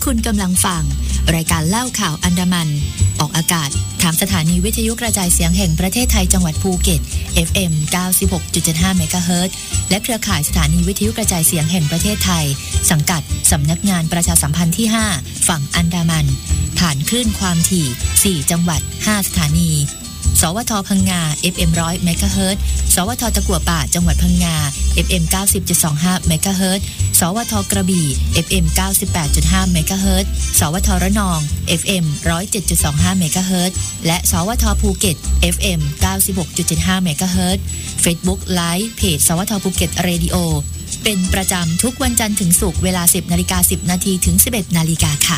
คุณกำลังฟังรายการเล่าข่าวอันดามันออกอากาศทางสถานีวิทยุกระจายเสียงแห่งประเทศไทยจังหวัดภูเก็ต FM 96.75 เมกะเฮิรตซ์และเครือข่ายสถานีวิทยุกระจายเสียงแห่งประเทศไทยสังกัดสำนักงานประชาสัมพันธ์ที่ 5 ฝั่งอันดามันผ่านคลื่นความถี่4จังหวัด5สถานีสวทพังงา FM 100 เมกะเฮิรตซ์สวทตะกั่วป่าจังหวัดพังงา FM 90.25 เมกะเฮิรตซ์สวทกระบี่ FM 98.5 เมกะเฮิรตซ์สวทระนอง FM 107.25 เมกะเฮิรตซ์และสวทภูเก็ต FM 96.75 เมกะเฮิรตซ์ Facebook Live เพจสวทภูเก็ตเรดิโอเป็นประจำทุกวันจันทร์ถึงศุกร์เวลา 10:10 น.ถึง 11:00 น.ค่ะ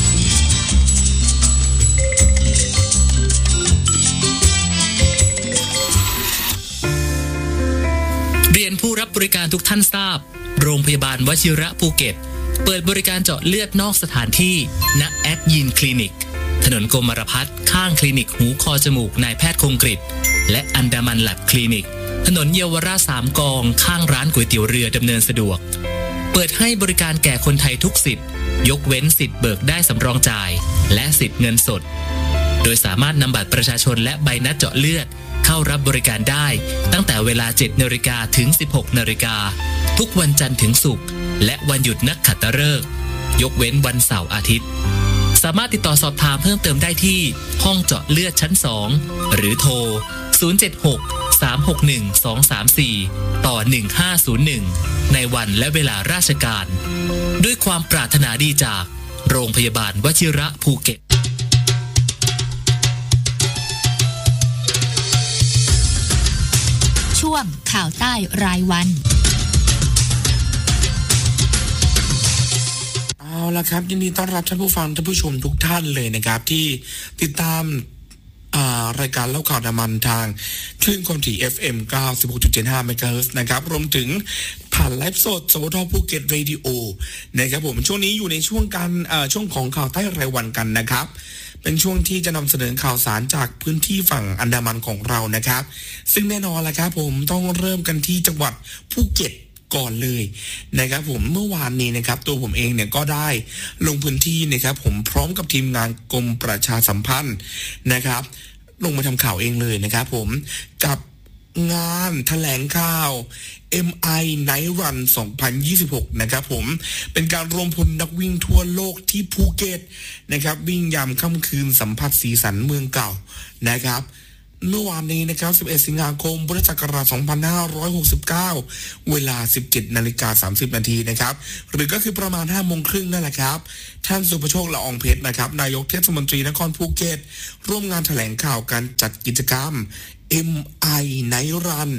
เรียนผู้รับบริการทุกท่านทราบโรงพยาบาลวชิระภูเก็ตเปิดบริการเจาะเลือดนอกสถานที่ณแอดยินคลินิกถนนกรมรพัฒน์ข้างคลินิกหูคอจมูกนายแพทย์คงกฤษและอันดามันแลบคลินิกถนนเยาวราช3กองข้างร้านก๋วยเตี๋ยวเรือดำเนินสะดวกเปิดให้บริการแก่คนไทยทุกสิทธิ์ยกเว้นสิทธิ์เบิกได้สำรองจ่ายและสิทธิ์เงินสดโดยสามารถนำบัตรประชาชนและใบนัดเจาะเลือดเข้ารับบริการได้ตั้งแต่เวลา 7:00 น.ถึง 16:00 น.ทุกวันจันทร์ถึงศุกร์และวันหยุดนักขัตฤกษ์ยกเว้นวันเสาร์อาทิตย์สามารถติดต่อสอบถามเพิ่มเติมได้ที่ห้องเจาะเลือดชั้น2หรือโทร076-361-234ต่อ1501ในวันและเวลาราชการด้วยความปรารถนาดีจากโรงพยาบาลวชิระภูเก็ตช่วงข่าวใต้รายวันเอาละครับยินดีต้อนรับท่านผู้ฟังท่านผู้ชมทุกท่านเลยนะครับที่ติดตามรายการเล่าข่าวอันดามันทางคลื่นความถี่ FM 96.75 เมกะเฮิรตซ์นะครับรวมถึงผ่านไลฟ์สดสวทภูเก็ตเรดิโอนะครับผมช่วงนี้อยู่ในช่วงช่วงของข่าวใต้รายวันกันนะครับเป็นช่วงที่จะนำเสนอข่าวสารจากพื้นที่ฝั่งอันดามันของเรานะครับซึ่งแน่นอนละครับผมต้องเริ่มกันที่จังหวัดภูเก็ตก่อนเลยนะครับผมเมื่อวานนี้นะครับตัวผมเองเนี่ยก็ได้ลงพื้นที่นะครับผมพร้อมกับทีมงานกรมประชาสัมพันธ์นะครับลงมาทำข่าวเองเลยนะครับผมกับงานแถลงข่าว MI Night Run 2026นะครับผมเป็นการรวมพลนักวิ่งทั่วโลกที่ภูเก็ตนะครับวิ่งยามค่ำคืนสัมผัสสีสันเมืองเก่านะครับเมื่อวานนี้นะครับ11สิงหาคมพุทธศักราช2569เวลา 17:30 นาทีนะครับหรือก็คือประมาณ 5:30 น.นั่นแหละครับท่านสุภโชคละอองเพชรนะครับนายกเทศมนตรีนครภูเก็ตร่วมงานแถลงข่าวการจัดกิจกรรม MI Night Run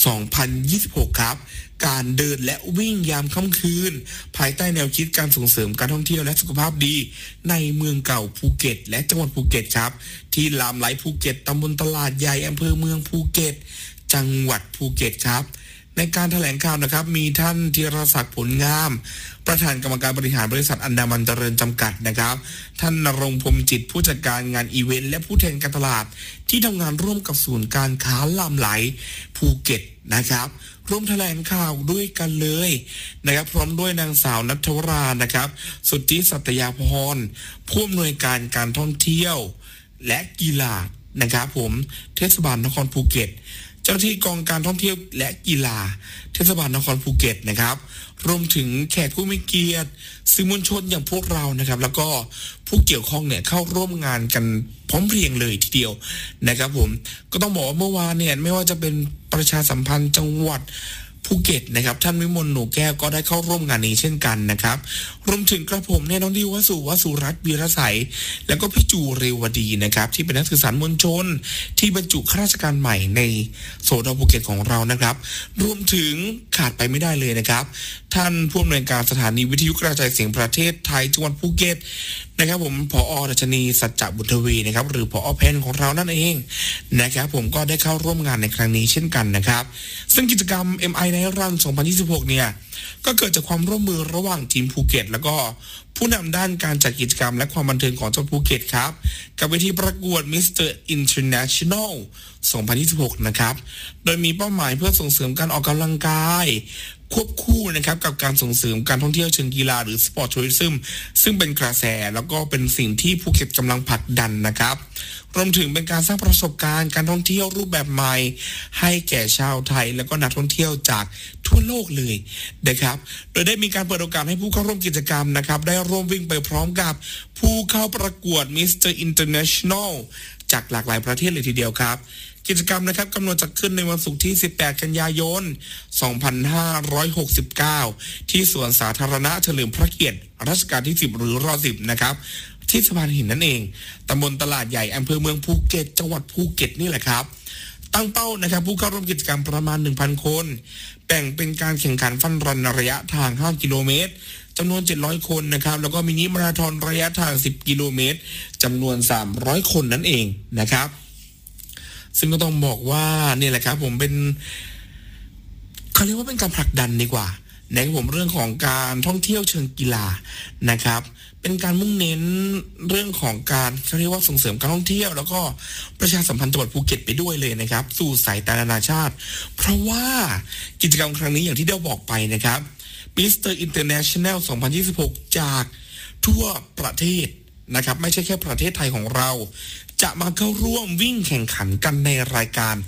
2026ครับการเดินและวิ่งยามค่ำคืนภายใต้แนวคิดการส่งเสริมการท่องเที่ยวและสุขภาพดีในเมืองเก่าภูเก็ตและจังหวัดภูเก็ตครับที่ลามไหลภูเก็ตตำบลตลาดใหญ่อำเภอเมืองภูเก็ตจังหวัดภูเก็ตครับในการแถลงข่าวนะครับมีท่านธีรศักดิ์ผลงามประธานกรรมการบริหารบริษัทอันดามันเจริญจำกัดนะครับท่านณรงค์พรหมจิตผู้จัดการงานอีเวนต์และผู้แทนการตลาดที่ทำงานร่วมกับศูนย์การค้าลามไหลภูเก็ตนะครับร่วมแถลงข่าวด้วยกันเลยนะครับพร้อมด้วยนางสาวณัฐวรานะครับสุทธิสัตยาพรผู้อำนวยการการท่องเที่ยวและกีฬานะครับผมเทศบาลนครภูเก็ตเจ้าหน้าที่กองการท่องเที่ยวและกีฬาเทศบาลนครภูเก็ตนะครับรวมถึงแขกผู้มีเกียรติสื่อมวลชนอย่างพวกเรานะครับแล้วก็ผู้เกี่ยวข้องเนี่ยเข้าร่วมงานกันพร้อมเพรียงเลยทีเดียวนะครับผมก็ต้องบอกว่าเมื่อวานเนี่ยไม่ว่าจะเป็นประชาสัมพันธ์จังหวัดภูเก็ตนะครับท่านวิมลหนูแก้วก็ได้เข้าร่วมงานนี้เช่นกันนะครับรวมถึงกระผมเนี่ยน้องดิววสุรัตน์วีรไสยแล้วก็พี่จูเรวดีนะครับที่เป็นนักสื่อสารมวลชนที่บรรจุข้าราชการใหม่ในโซนภูเก็ตของเรานะครับรวมถึงขาดไปไม่ได้เลยนะครับท่านผู้อำนวยการสถานีวิทยุกระจายเสียงประเทศไทยจังหวัดภูเก็ตนะครับผมผอ.ดัชนีสัจจบุตรทวีนะครับหรือผอ.แพนของเรานั่นเองนะครับผมก็ได้เข้าร่วมงานในครั้งนี้เช่นกันนะครับซึ่งกิจกรรม MI Night Run 2026เนี่ยก็เกิดจากความร่วมมือระหว่างทีมภูเก็ตแล้วก็ผู้นำด้านการจัดกิจกรรมและความบันเทิงของจังหวัดภูเก็ตครับกับเวทีประกวด Mr. International 2026นะครับโดยมีเป้าหมายเพื่อส่งเสริมการออกกำลังกายควบคู่นะครับกับการส่งเสริมการท่องเที่ยวเชิงกีฬาหรือสปอร์ตทัวริซึมซึ่งเป็นกระแสแล้วก็เป็นสิ่งที่ภูเก็ตกำลังผลักดันนะครับรวมถึงเป็นการสร้างประสบการณ์การท่องเที่ยวรูปแบบใหม่ให้แก่ชาวไทยแล้วก็นักท่องเที่ยวจากทั่วโลกเลยนะครับโดยได้มีการเปิดโอกาสให้ผู้เข้าร่วมกิจกรรมนะครับได้ร่วมวิ่งไปพร้อมกับผู้เข้าประกวด Mr. International จากหลากหลายประเทศเลยทีเดียวครับกิจกรรมนะครับกำหนดจัดขึ้นในวันศุกร์ที่18กันยายน2569ที่สวนสาธารณะเฉลิมพระเกียรติรัชกาลที่10หรือร10นะครับที่สะพานหินนั่นเองตำบลตลาดใหญ่อำเภอเมืองภูเก็ตจังหวัดภูเก็ตนี่แหละครับตั้งเป้านะครับผู้เข้าร่วมกิจกรรมประมาณ 1,000 คนแบ่งเป็นการแข่งขันฟันรันระยะทาง5กิโลเมตรจำนวน700คนนะครับแล้วก็มินิมาราธอนระยะทาง10กิโลเมตรจำนวน300คนนั่นเองนะครับซึ่งก็ต้องบอกว่านี่แหละครับผมเป็นเขาเรียกว่าเป็นการผลักดันดีกว่าในผมเรื่องของการท่องเที่ยวเชิงกีฬานะครับเป็นการมุ่งเน้นเรื่องของการเขาเรียกว่าส่งเสริมการท่องเที่ยวแล้วก็ประชาสัมพันธ์จังหวัดภูเก็ตไปด้วยเลยนะครับสู่สายตานานาชาติเพราะว่ากิจกรรมครั้งนี้อย่างที่ได้บอกไปนะครับ Mr. International 2026 จากทั่วประเทศนะครับไม่ใช่แค่ประเทศไทยของเราจะมาเข้าร่วมวิ่งแข่งขันกันในรายการ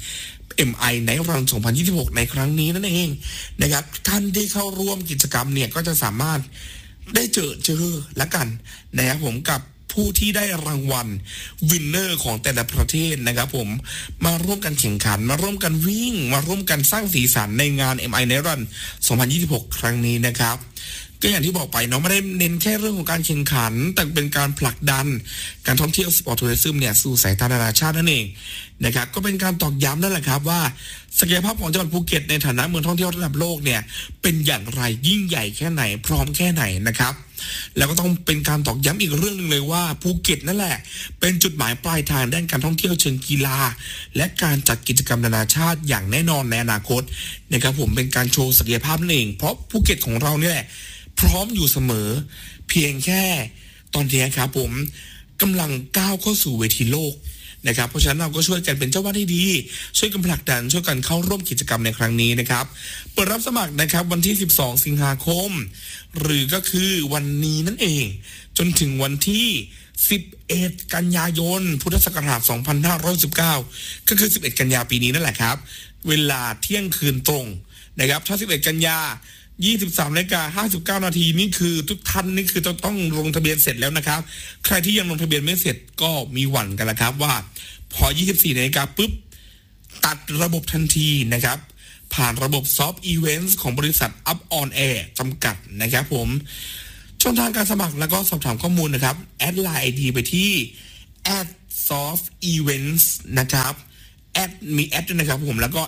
MI Night Run 2026 ในครั้งนี้นั่นเองนะครับท่านที่เข้าร่วมกิจกรรมเนี่ยก็จะสามารถได้เจอละกันนะครับผมกับผู้ที่ได้รางวัลวินเนอร์ของแต่ละประเทศนะครับผมมาร่วมกันแข่งขันมาร่วมกันวิ่งมาร่วมกันสร้างสีสันในงาน MI Night Run 2026 ครั้งนี้นะครับก็อย่างที่บอกไปเนาะไม่ได้เน้นแค่เรื่องของการแข่งขันแต่เป็นการผลักดันการท่องเที่ยวสปอร์ตทัวริซึมเนี่ยสู่สายตานานาชาตินั่นเองนะครับก็เป็นการตอกย้ำนั่นแหละครับว่าศักยภาพของจังหวัดภูเก็ตในฐานะเมืองท่องเที่ยวระดับโลกเนี่ยเป็นอย่างไรยิ่งใหญ่แค่ไหนพร้อมแค่ไหนนะครับแล้วก็ต้องเป็นการตอกย้ำอีกเรื่องนึงเลยว่าภูเก็ตนั่นแหละเป็นจุดหมายปลายทางด้านการท่องเที่ยวเชิงกีฬาและการจัดกิจกรรมนานาชาติอย่างแน่นอนในอนาคตนะครับผมเป็นการโชว์ศักยภาพนั่นเองเพราะภูเก็ตของเราเนี่ยพร้อมอยู่เสมอเพียงแค่ตอนนี้ครับผมกำลังก้าวเข้าสู่เวทีโลกนะครับเพราะฉะนั้นเราก็ช่วยกันเป็นเจ้าบ้านที่ดีช่วยกันผลักดันช่วยกันเข้าร่วมกิจกรรมในครั้งนี้นะครับเปิดรับสมัครนะครับวันที่12สิงหาคมหรือก็คือวันนี้นั่นเองจนถึงวันที่11กันยายนพุทธศักราช2519ก็คือ11กันยาปีนี้นั่นแหละครับเวลาเที่ยงคืนตรงนะครับถ้า11กันยา23:59 นาทีนี่คือทุกท่านนี่คือต้องลงทะเบียนเสร็จแล้วนะครับใครที่ยังลงทะเบียนไม่เสร็จก็มีหวั่นกันแล้วครับว่าพอ 24 นาฬิกาปุ๊บตัดระบบทันทีนะครับผ่านระบบ Soft Events ของบริษัท Up On Air จำกัดนะครับผมช่องทางการสมัครแล้วก็สอบถามข้อมูลนะครับแอดไลน์ ID ไปที่ @softevents นะครับแอดมีแอดด้วยนะครับผมแล้วก็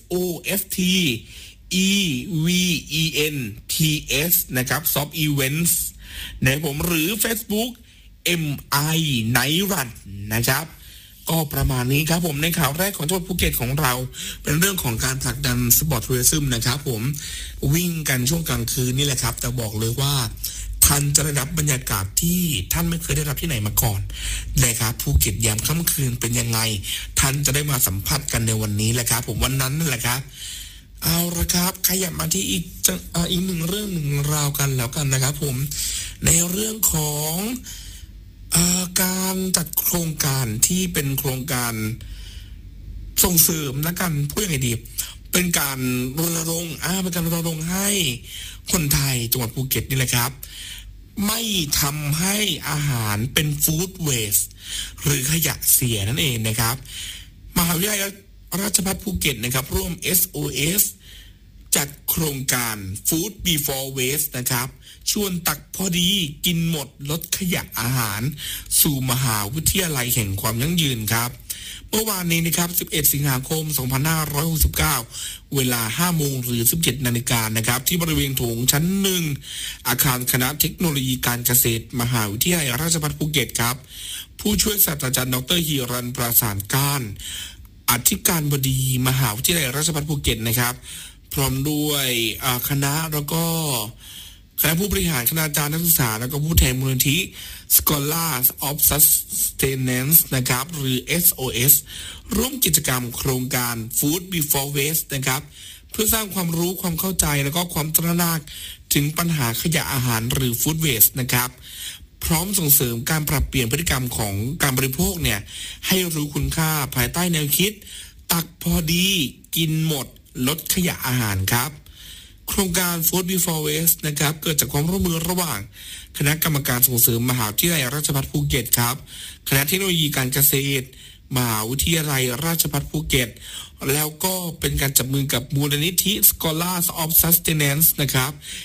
SOFTEVENTS นะครับ Soft Events นะครับผมหรือ Facebook MI Night Run นะครับก็ประมาณนี้ครับผมในข่าวแรกของจังหวัดภูเก็ตของเราเป็นเรื่องของการผลักดันสปอร์ตทัวริซึมนะครับผมวิ่งกันช่วงกลางคืนนี่แหละครับแต่บอกเลยว่าท่านจะได้รับบรรยากาศที่ท่านไม่เคยได้รับที่ไหนมาก่อนนะครับภูเก็ตยามค่ำคืนเป็นยังไงท่านจะได้มาสัมผัสกันในวันนี้แหละครับผมวันนั้นนั่นแหละครับเอาละครับขยับมาที่อีกหนึ่งเรื่องหนึ่งราวกันแล้วกันนะครับผมในเรื่องของการจัดโครงการที่เป็นโครงการส่งเสริมและกันพูดยังไงดีเป็นการรณรงค์เป็นการรณรงค์ให้คนไทยจังหวัดภูเก็ตนี่แหละครับไม่ทำให้อาหารเป็นฟู้ดเวสต์หรือขยะเสียนั่นเองนะครับมหาวิทยาลัยราชภัฏภูเก็ตนะครับร่วม SOS จัดโครงการ Food Before Waste นะครับชวนตักพอดีกินหมดลดขยะอาหารสู่มหาวิทยาลัยแห่งความยั่งยืนครับเมื่อวานนี้นะครับ11สิงหาคม2569เวลา 5 โมงหรือ 17 นาฬิกานะครับที่บริเวณโถงชั้น1อาคารคณะเทคโนโลยีการเกษตรมหาวิทยาลัยราชภัฏภูเก็ตครับผู้ช่วยศาสตราจารย์ดร.ฮีรันประสานการอธิการบดีมหาวิทยาลัยราชภัฏภูเก็ตนะครับพร้อมด้วยคณะแล้วก็คณะผู้บริหารคณาจารย์นักศึกษาแล้วก็ผู้แทนมูลนิธิ Scholars of Sustenance นะครับหรือ SOS ร่วมกิจกรรมโครงการ Food Before Waste นะครับเพื่อสร้างความรู้ความเข้าใจแล้วก็ความตระหนักถึงปัญหาขยะอาหารหรือฟู้ดเวสต์นะครับพร้อมส่งเสริมการปรับเปลี่ยนพฤติกรรมของการบริโภคเนี่ยให้รู้คุณค่าภายใต้แนวคิดตักพอดีกินหมดลดขยะอาหารครับโครงการ Food Before Waste นะครับเกิดจากความร่วมมือระหว่างคณะกรรมการส่งเสริมมหาวิทยาลัยราชภัฏภูเก็ตครับคณะเทคโนโลยีการเกษตรมหาวิทยาลัยราชภัฏภูเก็ตแล้วก็เป็นการจับมือกับมูลนิธิ Scholars of Sustenance นะครับ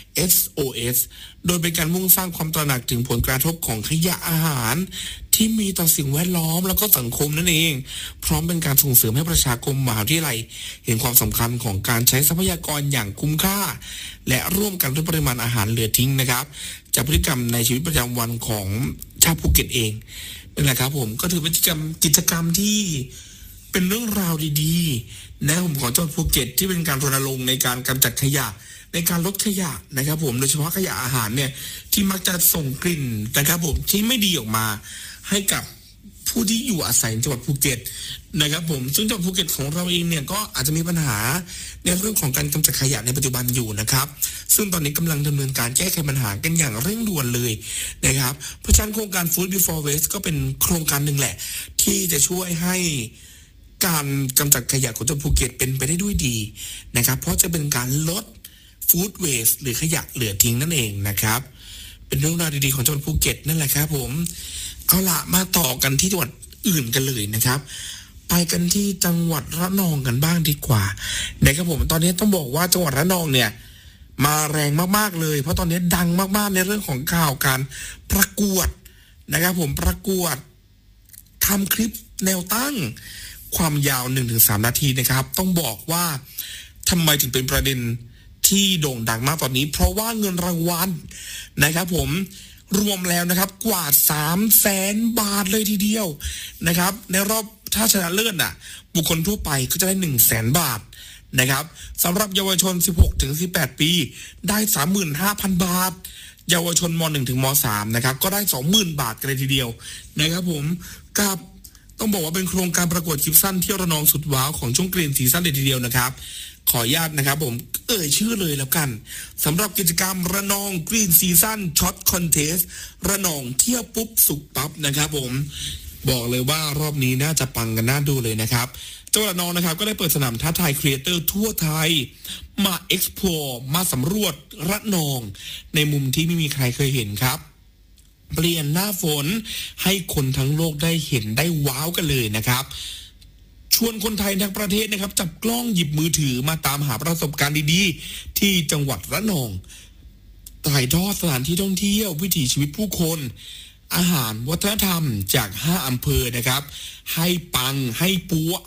SOS โดยเป็นการมุ่งสร้างความตระหนักถึงผลกระทบของขยะอาหารที่มีต่อสิ่งแวดล้อมแล้วก็สังคมนั่นเองพร้อมเป็นการส่งเสริมให้ประชาคมมหาวิทยาลัยเห็นความสำคัญของการใช้ทรัพยากรอย่างคุ้มค่าและร่วมกันลดปริมาณอาหารเหลือทิ้งนะครับจากพฤติกรรมในชีวิตประจำวันของชาวภูเก็ตเองนั่นแหละครับผมก็ถือเป็นกิจกรรมที่เป็นเรื่องราวดีๆนะผมของจังหวัดภูเก็ตที่เป็นการรณรงค์ในการกำจัดขยะในการลดขยะนะครับผมโดยเฉพาะขยะอาหารเนี่ยที่มักจะส่งกลิ่นนะครับผมที่ไม่ดีออกมาให้กับผู้ที่อยู่อาศัยในจังหวัดภูเก็ตนะครับผมซึ่งจังหวัดภูเก็ตของเราเองเนี่ยก็อาจจะมีปัญหาในเรื่องของการกำจัดขยะในปัจจุบันอยู่นะครับซึ่งตอนนี้กำลังดำเนินการแก้ไขปัญหากันอย่างเร่งด่วนเลยนะครับเพราะฉะนั้นโครงการ Food Before Waste ก็เป็นโครงการหนึ่งแหละที่จะช่วยให้การกำจัดขยะของจังหวัดภูเก็ตเป็นไปได้ด้วยดีนะครับเพราะจะเป็นการลดฟู้ดเวสต์หรือขยะเหลือทิ้งนั่นเองนะครับเป็นเรื่องราวดีๆของจังหวัดภูเก็ตนั่นแหละครับผมเอาละมาต่อกันที่จังหวัดอื่นกันเลยนะครับไปกันที่จังหวัดระนองกันบ้างดีกว่านะครับผมตอนนี้ต้องบอกว่าจังหวัดระนองเนี่ยมาแรงมากๆเลยเพราะตอนนี้ดังมากๆในเรื่องของข่าวการประกวดนะครับผมประกวดทำคลิปแนวตั้งความยาว 1-3 นาทีนะครับต้องบอกว่าทำไมถึงเป็นประเด็นที่โด่งดังมากตอนนี้เพราะว่าเงินรางวัลนะครับผมรวมแล้วนะครับกว่า 300,000 บาทเลยทีเดียวนะครับในรอบถ้าชนะเลิศบุคคลทั่วไปก็จะได้ 100,000 บาทนะครับสำหรับเยาวชน 16-18 ปีได้ 35,000 บาทเยาวชนม.1 ถึงม.3 นะครับก็ได้ 20,000 บาทกันเลยทีเดียวนะครับผมกับต้องบอกว่าเป็นโครงการประกวดคลิปสั้นที่ระนองสุดว้าวของช่วงกรีนซีซั่นเลยทีเดียวนะครับขออนุญาตนะครับผมชื่อเลยแล้วกันสำหรับกิจกรรมระนองกรีนซีซั่นช็อตคอนเทสระนองเที่ยวปุ๊บสุกปั๊บนะครับผมบอกเลยว่ารอบนี้น่าจะปังกันน่าดูเลยนะครับจังหวัดระนองนะครับก็ได้เปิดสนามท้าทายครีเอเตอร์ทั่วไทยมาเอ็กซ์โพร์มาสำรวจระนองในมุมที่ไม่มีใครเคยเห็นครับเปลี่ยนหน้าฝนให้คนทั้งโลกได้เห็นได้ว้าวกันเลยนะครับชวนคนไทยทั้งประเทศนะครับจับกล้องหยิบมือถือมาตามหาประสบการณ์ดีๆที่จังหวัดระนองถ่ายทอดสถานที่ท่องเที่ยววิถีชีวิตผู้คนอาหารวัฒนธรรมจาก5 อำเภอนะครับให้ปังให้ปัว